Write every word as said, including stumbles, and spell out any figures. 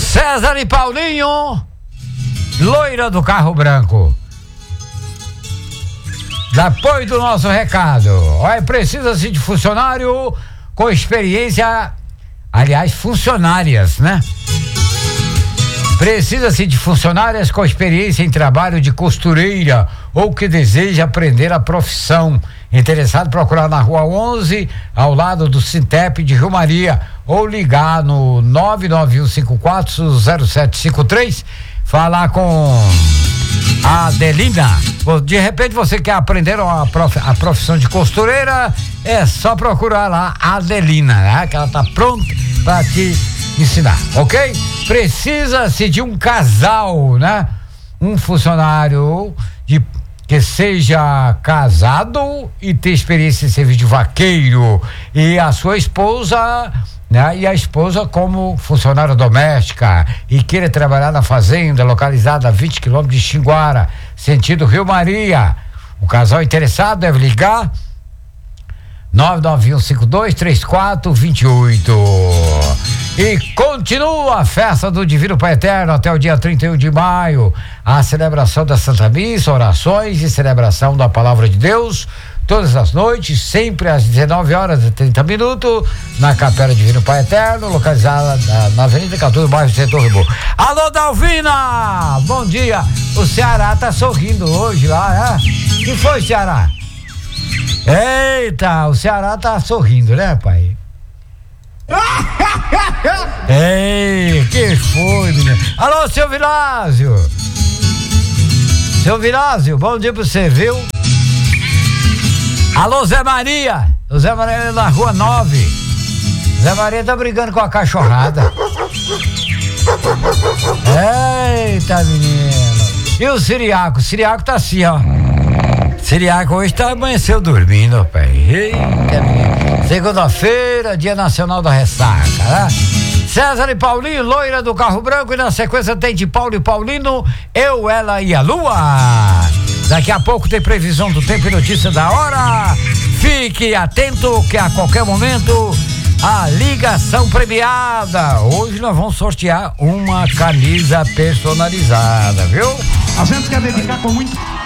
César e Paulinho, loira do carro branco. Depois do nosso recado, olha, precisa-se de funcionário com experiência, aliás, funcionárias, né? Precisa-se de funcionárias com experiência em trabalho de costureira ou que deseja aprender a profissão. Interessado, procurar na rua onze, ao lado do Sintep de Rio Maria, ou ligar no nove nove um cinco quatro zero sete cinco três, falar com a Adelina. De repente você quer aprender a, prof, a profissão de costureira, é só procurar lá a Adelina, né? Que ela tá pronta para te ensinar, ok? Precisa-se de um casal, né? Um funcionário de que seja casado e ter experiência em serviço de vaqueiro, e a sua esposa, né? E a esposa como funcionária doméstica e queira trabalhar na fazenda localizada a vinte quilômetros de Xinguara, sentido Rio Maria. O casal interessado deve ligar nove nove um cinco dois três quatro dois oito. E continua a festa do Divino Pai Eterno até o dia trinta e um de maio. A celebração da Santa Missa, orações e celebração da Palavra de Deus, todas as noites, sempre às dezenove horas e trinta minutos, na Capela Divino Pai Eterno, localizada na, na Avenida Catu, bairro Setor Rio. Alô, Dalvina! Bom dia! O Ceará tá sorrindo hoje lá, né? Que foi, Ceará? Eita, o Ceará tá sorrindo, né, pai? Ei, que foi, menino? Alô, seu Vilásio! Seu Vilásio, bom dia pra você, viu? Alô, Zé Maria! O Zé Maria é na rua nove. Zé Maria tá brigando com a cachorrada. Eita, menino! E o Siriaco? O Siriaco tá assim, ó. Siriaco hoje tá, amanheceu dormindo, pai. Eita, menino. Segunda-feira, Dia Nacional da Ressaca, né? César e Paulinho, loira do carro branco, e na sequência tem de Paulo e Paulino, eu, ela e a lua. Daqui a pouco tem previsão do tempo e notícia da hora. Fique atento que a qualquer momento a ligação premiada. Hoje nós vamos sortear uma camisa personalizada, viu? A gente quer dedicar com muito